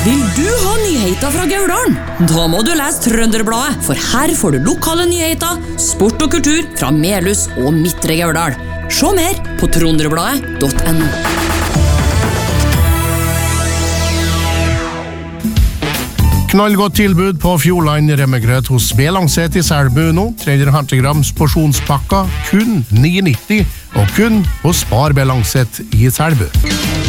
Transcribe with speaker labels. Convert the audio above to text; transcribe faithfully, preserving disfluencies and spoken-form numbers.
Speaker 1: Vil du ha nyheter fra Gauldalen? Da må du lese Trønderbladet, for her får du lokale nyheter, sport og kultur fra Melhus og Midtre Gauldal. Se mer på trønderbladet punktum no.
Speaker 2: Knallgodt tilbud på Fjordline remmegrøt hos B. Langset i Selbu nå. tre hundre femti grams porsjonspakka, kun ni nitti, og kun hos Spar B. Langset i Selbu.